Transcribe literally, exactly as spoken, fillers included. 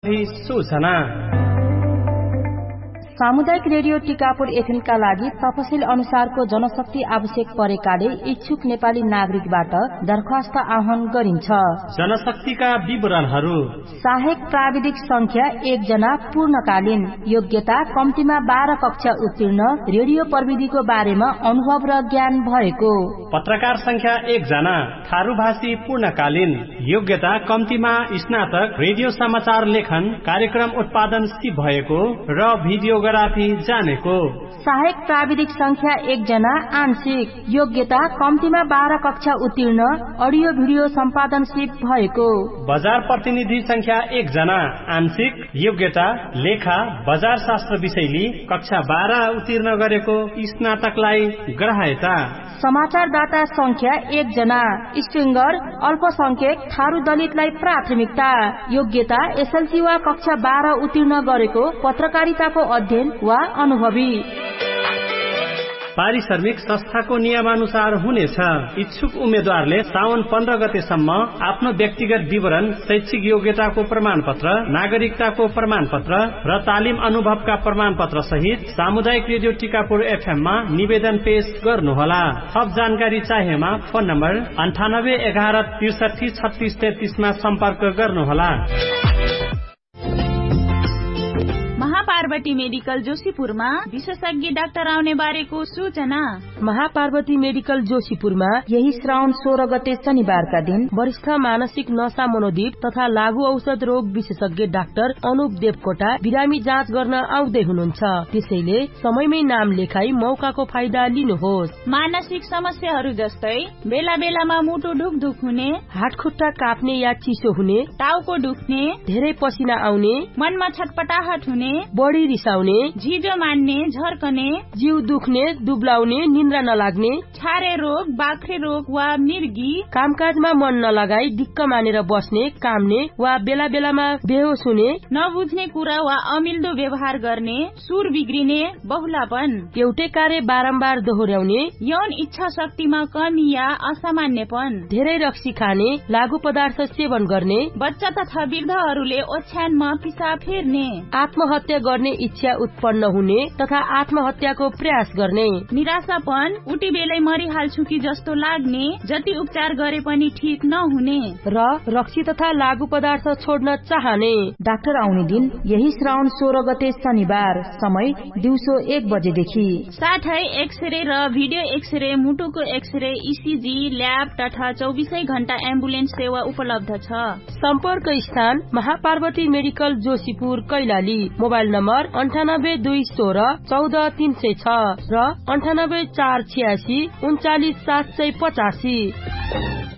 सूचना सामुदायिक radio Tikapur FM का लागि तपसिल अनुसारको जनशक्ति आवश्यक परेकाले इच्छुक नेपाली नागरिकबाट दरखास्त आह्वान गरिन्छ। जनशक्तिका विवरणहरू: सहायक प्राविधिक संख्या एक जना पूर्णकालीन, योग्यता कम्तीमा बाह्र कक्षा उत्तीर्ण, रेडियो प्रविधिको बारेमा अनुभव र ज्ञान भएको। पत्रकार संख्या एक जना थारू भाषी पूर्णकालीन, योग्यता कम्तीमा स्नातक, रेडियो समाचार लेखन, कार्यक्रम उत्पादन सिप भएको र भिडियो जानेको। सहायक प्राविधिक संख्या एक जना आंशिक, योग्यता कम्तीमा बाह्र कक्षा उत्तीर्ण, अडियो भिडियो सम्पादन सिप भएको। बजार प्रतिनिधि संख्या एक जना आंशिक, योग्यता लेखा बजार शास्त्र विषयली, कक्षा बाह्र उत्तीर्ण गरेको, स्नातकलाई ग्राह्यता। समाचारदाता संख्या एक जना स्ट्रिङ्गर, अल्पसंख्यक, थारू दलितलाई प्राथमिकता, योग्यता एसएलसी वा कक्षा बाह्र उत्तीर्ण गरेको, पत्रकारिताको अध्ययन वा अनुभवी। पारिश्रमिक संस्थाको नियमानुसार हुनेछ। इच्छुक उम्मेद्वारले साउन पन्ध्र गतेसम्म आफ्नो व्यक्तिगत विवरण, शैक्षिक योग्यताको प्रमाण पत्र, नागरिकताको प्रमाण पत्र र तालिम अनुभवका प्रमाण पत्र सहित सामुदायिक रेडियो टिकापुर एफएम मा निवेदन पेश गर्नुहोला। थप जानकारी चाहिएमा फोन नम्बर अन्ठानब्बे एघार त्रिसठी छत्तीस तेत्तीस मा सम्पर्क गर्नुहोला। महापार्वती मेडिकल जोशीपुरमा विशेषज्ञ डाक्टर आउने बारेको सूचना। महापार्वती मेडिकल जोशीपुरमा यही श्रावण सोह्र गते शनिबारका दिन वरिष्ठ मानसिक नशा मनोदीप तथा लागू औषध रोग विशेषज्ञ डाक्टर अनुप देवकोटा बिरामी जाँच गर्न आउँदै हुनुहुन्छ। त्यसैले समयमै नाम लेखाई मौकाको फाइदा लिनुहोस्। मानसिक समस्याहरू जस्तै बेला बेलामा मुटु ढुकढुक हुने, हातखुट्टा काप्ने या चिसो हुने, टाउको दुख्ने, धेरै पसिना आउने, मनमा छटपटाहट हुने, बढी रिसाउने, झिजो मान्ने, झर्कने, जिउ दुख्ने, दुब्लाउने, निन्द्रा नलाग्ने, छारे रोग, बाख्रे रोग वा मिर्गी, कामकाजमा मन नलगाई दिक्क मानेर बस्ने, काम्ने वा बेला बेलामा बेहोस हुने, नबुझ्ने कुरा वा अमिल्दो व्यवहार गर्ने, सुर बिग्रिने, बहुलापन, एउटै कार्य बारम्बार दोहोर्याउने, यौन इच्छा शक्तिमा कमी या असामान्यपन, धेरै रक्सी खाने, लागू पदार्थ सेवन गर्ने, बच्चा तथा वृद्धहरूले ओछ्यानमा पिसाब फेर्ने, आत्महत्या गर्ने इच्छा उत्पन्न हुने तथा आत्महत्याको प्रयास गर्ने, निराशापन, उटी बेलै मरिहाल्छु कि जस्तो लाग्ने, जति उपचार गरे पनि ठीक नहुने र रक्सी तथा लागू पदार्थ छोड्न चाहने। डाक्टर आउने दिन यही श्रावण सोह्र गते शनिबार, समय दिउँसो एक बजेदेखि। साथै एक्सरे र भिडियो एक्सरे, मुटुको एक्सरे, इसिजी, ल्याब तथा चौबिसै घण्टा एम्बुलेन्स सेवा उपलब्ध छ। सम्पर्क स्थान Mahaparvati medical Joshipur Kailali. Mobile number अन्ठानब्बे दुई सोह्र चौध तीन सय छ र अन्ठानब्बे चार छ्यासी उन्चालिस सात सय पचासी।